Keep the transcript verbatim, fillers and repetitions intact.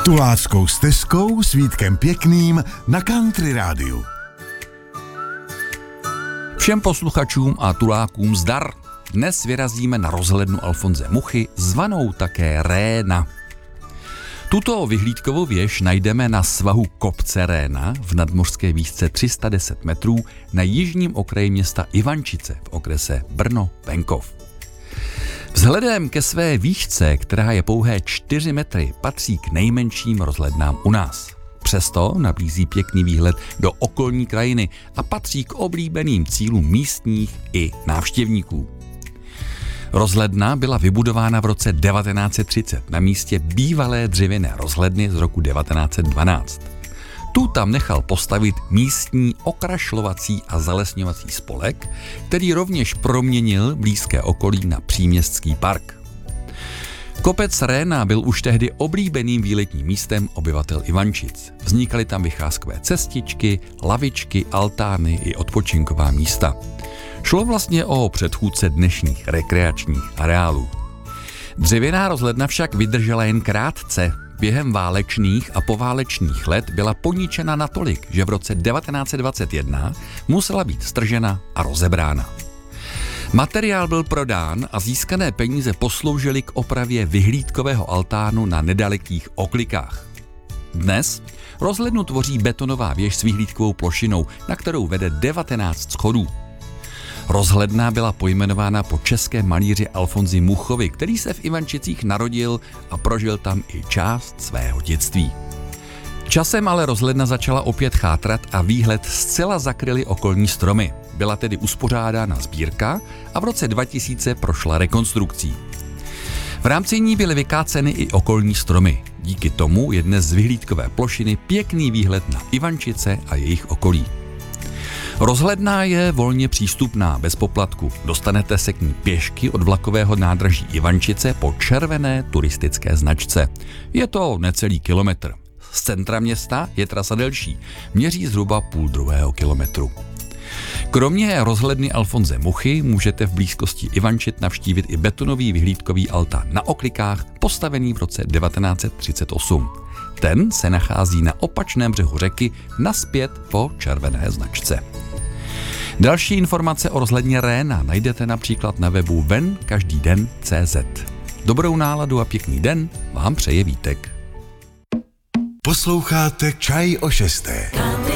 Tuláckou stezkou s Vítkem Pěkným na Country Rádiu. Všem posluchačům a tulákům zdar. Dnes vyrazíme na rozhlednu Alfonse Muchy, zvanou také Réna. Tuto vyhlídkovou věž najdeme na svahu kopce Réna v nadmořské výšce tři sta deset metrů na jižním okraji města Ivančice v okrese Brno-Venkov. Vzhledem ke své výšce, která je pouhé čtyři metry, patří k nejmenším rozhlednám u nás. Přesto nabízí pěkný výhled do okolní krajiny a patří k oblíbeným cílům místních i návštěvníků. Rozhledna byla vybudována v roce devatenáct set třicet na místě bývalé dřevěné rozhledny z roku devatenáct set dvanáct. Tu tam nechal postavit místní okrašlovací a zalesňovací spolek, který rovněž proměnil blízké okolí na příměstský park. Kopec Réna byl už tehdy oblíbeným výletním místem obyvatel Ivančic. Vznikaly tam vycházkové cestičky, lavičky, altány i odpočinková místa. Šlo vlastně o předchůdce dnešních rekreačních areálů. Dřevěná rozhledna však vydržela jen krátce. Během válečných a poválečných let byla poničena natolik, že v roce devatenáct set dvacet jedna musela být stržena a rozebrána. Materiál byl prodán a získané peníze posloužily k opravě vyhlídkového altánu na nedalekých Oklikách. Dnes rozhlednu tvoří betonová věž s vyhlídkovou plošinou, na kterou vede devatenáct schodů. Rozhledna byla pojmenována po českém malíři Alfonsi Muchovi, který se v Ivančicích narodil a prožil tam i část svého dětství. Časem ale rozhledna začala opět chátrat a výhled zcela zakryly okolní stromy. Byla tedy uspořádána sbírka a v roce dva tisíce prošla rekonstrukcí. V rámci ní byly vykáceny i okolní stromy. Díky tomu je dnes z vyhlídkové plošiny pěkný výhled na Ivančice a jejich okolí. Rozhledna je volně přístupná bez poplatku. Dostanete se k ní pěšky od vlakového nádraží Ivančice po červené turistické značce. Je to necelý kilometr. Z centra města je trasa delší, měří zhruba půl druhého kilometru. Kromě rozhledny Alfonse Muchy můžete v blízkosti Ivančic navštívit i betonový vyhlídkový altán na Oklikách, postavený v roce devatenáct set třicet osm. Ten se nachází na opačném břehu řeky nazpět po červené značce. Další informace o rozhledně Réna najdete například na webu ven každý den tečka cé zet. Dobrou náladu a pěkný den vám přeje Vítek. Posloucháte Čaj o šesté.